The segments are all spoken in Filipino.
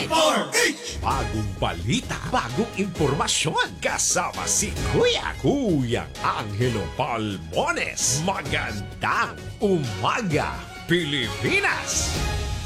DZRH! Bagong balita, bagong impormasyon. Kasama si Kuyang Angelo Palmones. Magandang umaga, Pilipinas!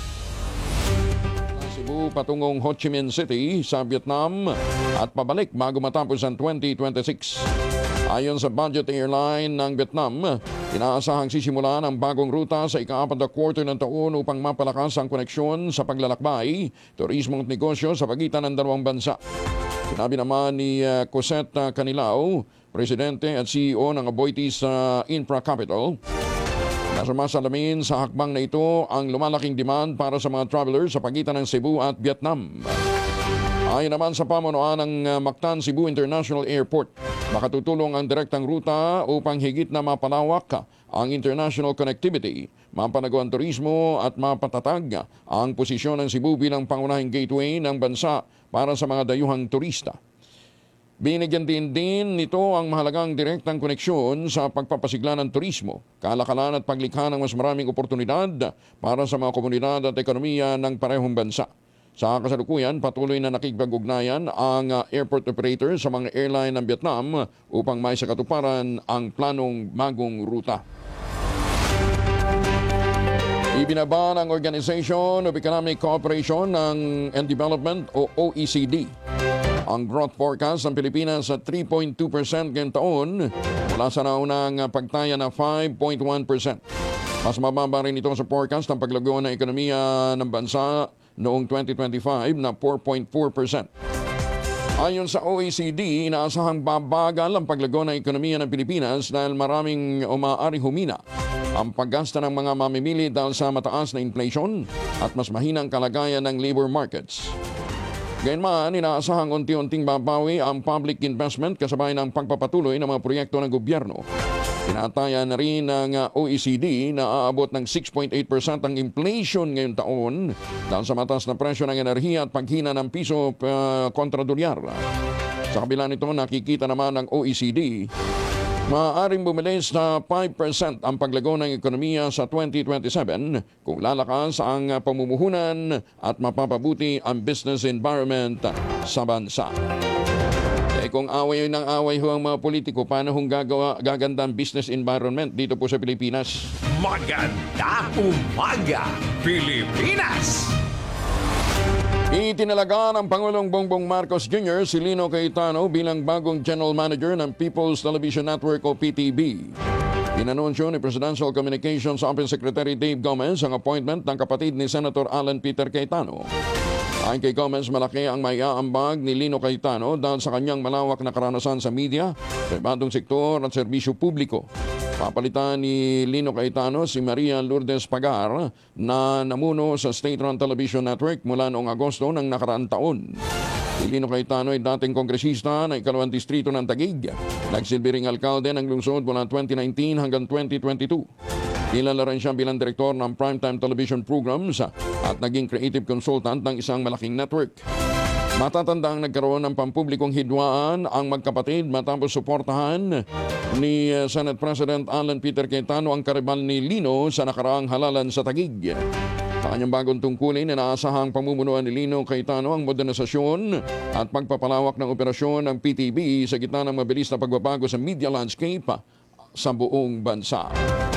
Cebu patungong Ho Chi Minh City sa Vietnam at pabalik bago matapos ang 2026. Ayon sa budget airline ng Vietnam, inaasahang sisimulan ang bagong ruta sa ika-4 na quarter ng taon upang mapalakas ang koneksyon sa paglalakbay, turismo at negosyo sa pagitan ng dalawang bansa. Sinabi naman ni Cosette Canilao, Presidente at CEO ng Aboitiz Infra Capital, na sumasalamin sa hakbang na ito ang lumalaking demand para sa mga travelers sa pagitan ng Cebu at Vietnam. Ayon naman sa pamunuan ng Mactan Cebu International Airport, makatutulong ang direktang ruta upang higit na mapalawak ang international connectivity, mapanago ang turismo at mapatatag ang posisyon ng Cebu bilang pangunahing gateway ng bansa para sa mga dayuhang turista. Binigyan din nito ang mahalagang direktang koneksyon sa pagpapasigla ng turismo, kalakalan at paglikha ng mas maraming oportunidad para sa mga komunidad at ekonomiya ng parehong bansa. Sa kasalukuyan, patuloy na nakikipag-ugnayan ang airport operator sa mga airline ng Vietnam upang maisakatuparan ang planong bagong ruta. Ibinaba ng Organization of Economic Cooperation and Development o OECD ang growth forecast ng Pilipinas sa 3.2% ngayong taon mula sa naunang pagtaya na 5.1%. Mas mababa rin ito sa forecast ng paglago ng ekonomiya ng bansa noong 2025 na 4.4%. Ayon sa OECD, inaasahang babagal ang paglago ng ekonomiya ng Pilipinas dahil maraming umaaring humina ang paggasta ng mga mamimili dahil sa mataas na inflation at mas mahinang kalagayan ng labor markets. Gayunman, inaasahang unti-unting babawi ang public investment kasabay ng pagpapatuloy ng mga proyekto ng gobyerno. Tinataya na rin ng OECD na aabot ng 6.8% ang inflation ngayong taon dahil sa mataas na presyo ng enerhiya at paghina ng piso kontra dolyar. Sa kabila nito, nakikita naman ng OECD maaaring bumilis na 5% ang paglago ng ekonomiya sa 2027 kung lalakas ang pamumuhunan at mapapabuti ang business environment sa bansa. Kung away ng away ho ang mga politiko, paano hong gaganda ang business environment dito po sa Pilipinas? Magandang umaga, Pilipinas! Itinalaga ng Pangulong Bongbong Marcos Jr. si Lino Cayetano bilang bagong General Manager ng People's Television Network o PTV. Inanunsyo ni Presidential Communications Office Secretary Dave Gomez ang appointment ng kapatid ni Senator Alan Peter Cayetano. Ayon kay Gomez, malaki ang maiaambag ni Lino Cayetano dahil sa kanyang malawak na karanasan sa media, pribadong sektor at serbisyo publiko. Papalitan ni Lino Cayetano si Maria Lourdes Pagar na namuno sa State-run Television Network mula noong Agosto ng nakaraang taon. Si Lino Cayetano ay dating kongresista ng 2nd Distrito ng Taguig. Nagsilbi ring alkalde ng lungsod mula 2019 hanggang 2022. Kilala rin siya bilang direktor ng primetime television programs at naging creative consultant ng isang malaking network. Matatandang nagkaroon ng pampublikong hidwaan ang magkapatid matapos suportahan ni Senate President Alan Peter Cayetano ang karibal ni Lino sa nakaraang halalan sa Taguig. Sa kanyang bagong tungkulin, inaasahang pamumunuan ni Lino Cayetano ang modernisasyon at pagpapalawak ng operasyon ng PTV sa gitna ng mabilis na pagbabago sa media landscape sa buong bansa.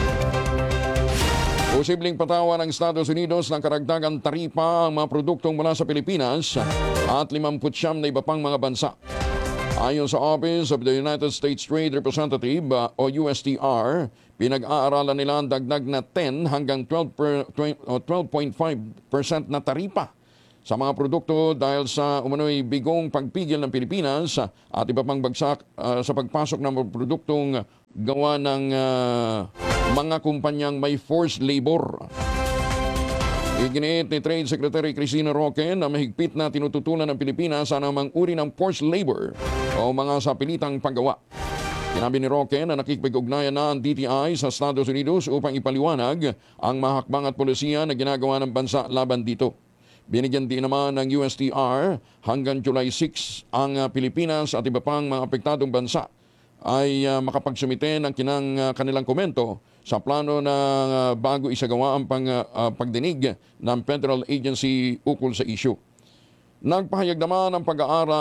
Posibleng patawan ng Estados Unidos ng karagdagang taripa ang mga produktong mula sa Pilipinas at 59 na iba pang mga bansa. Ayon sa Office of the United States Trade Representative o USTR, pinag-aaralan nila ang dagdag na 10 hanggang 12.5% na taripa sa mga produkto dahil sa umano'y bigong pagpigil ng Pilipinas at iba pang bagsak sa pagpasok ng mga produktong gawa ng mga kumpanyang may forced labor. Iginiit ni Trade Secretary Cristina Roque na mahigpit na tinututulan ng Pilipinas sa anumang uri ng forced labor o mga sapilitang paggawa. Sinabi ni Roque na nakikipag-ugnayan na ang DTI sa Estados Unidos upang ipaliwanag ang mahakbang at polisiya na ginagawa ng bansa laban dito. Binigyan din naman ng USTR hanggang July 6 ang Pilipinas at iba pang mga apektadong bansa ay makapagsumite ng kanilang komento sa plano na bago isagawa ang pagdinig ng federal agency ukol sa issue. Nagpahayag naman ng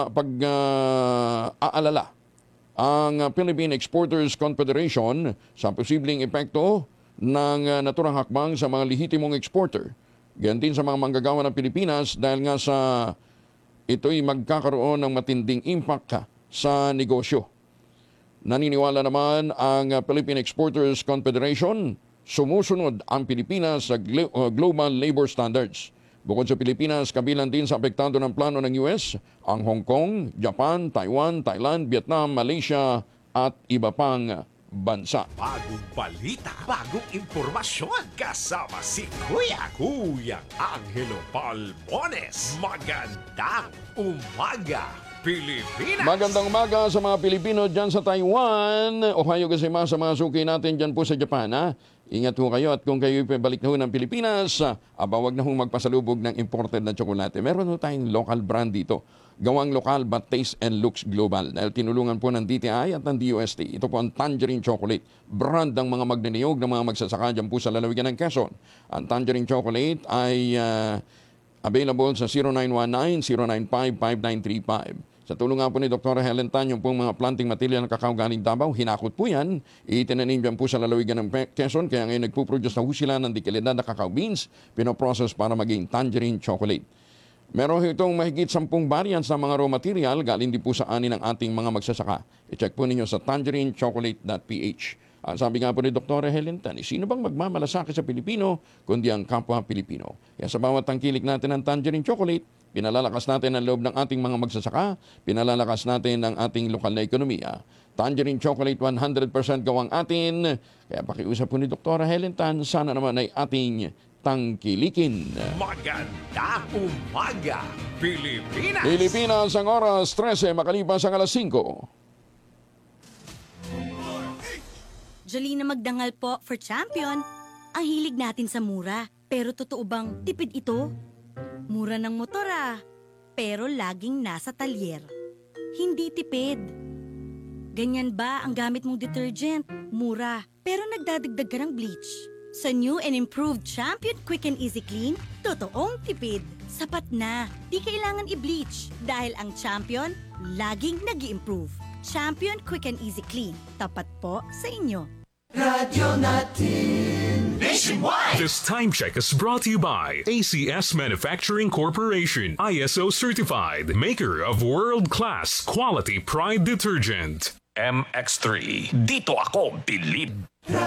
pag-aalala ang Philippine Exporters Confederation sa posibleng epekto ng naturang hakbang sa mga lehitimong exporter. Ganyan din sa mga manggagawa ng Pilipinas dahil nga sa ito'y magkakaroon ng matinding impact sa negosyo. Naniniwala naman ang Philippine Exporters Confederation, sumusunod ang Pilipinas sa global labor standards. Bukod sa Pilipinas, kabilang din sa apektado ng plano ng US, ang Hong Kong, Japan, Taiwan, Thailand, Vietnam, Malaysia at iba pang bansa. Bagong balita, bagong impormasyon. Kasama si Kuyang Angelo Palmones. Magandang umaga, Pilipinas! Magandang umaga sa mga Pilipino dyan sa Taiwan. Ohayo gozaimasu sa mga suki natin dyan po sa Japan. Ha? Ingat ho kayo at kung kayo balik na ho ng Pilipinas, wag na hong magpasalubog ng imported na tsokolate. Meron ho tayong local brand dito. Gawang lokal but taste and looks global. Dahil tinulungan po ng DTI at ng DOST. Ito po ang Tangerine Chocolate. Brand ng mga magniniyog ng mga magsasaka dyan po sa lalawigan ng Quezon. Ang Tangerine Chocolate ay available sa 0919-095-5935. Sa tulong nga po ni Dr. Helen Tan, yung pong mga planting material ng kakao galing Davao, hinakot po yan. Itinanim dyan po sa lalawigan ng Quezon, kaya ngayon nagpuproduce na ho sila ng dikalidad na cacao beans, pinoprocess para maging tangerine chocolate. Meron itong mahigit 10 variants ng mga raw material, galing din po sa ani ng ating mga magsasaka. I-check po ninyo sa tangerinechocolate.ph. Sabi nga po ni Dr. Helen Tan, sino bang magmamalasakit sa Pilipino, kundi ang kapwa Pilipino? Kaya sa bawat tangkilik natin ng tangerine chocolate, pinalalakas natin ang loob ng ating mga magsasaka, pinalalakas natin ang ating lokal na ekonomiya. Tangerine Chocolate 100% gawang atin. Kaya pakiusap po ni Dr. Helen Tan, sana naman ay ating tangkilikin. Magandang umaga, Pilipinas! Pilipinas ang oras, 13 makalipas ang alas 5. Jolina Magdangal po for champion. Ang hilig natin sa mura. Pero totoo bang tipid ito? Mura ng motor pero laging nasa talyer. Hindi tipid. Ganyan ba ang gamit mong detergent? Mura, pero nagdadagdag ka ng bleach. Sa new and improved Champion Quick and Easy Clean, totoong tipid. Sapat na, di kailangan i-bleach dahil ang Champion laging nag-i-improve. Champion Quick and Easy Clean, tapat po sa inyo. This time check is brought to you by ACS Manufacturing Corporation, ISO certified, maker of world-class quality pride detergent. MX3. Dito ako, believe.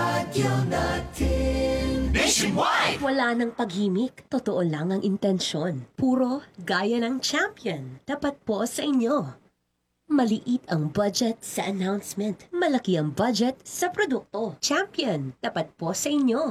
Wala nang paghimik, totoo lang ang intensyon. Puro gaya ng champion. Tapat po sa inyo. Maliit ang budget sa announcement. Malaki ang budget sa produkto. Champion, tapat po sa inyo.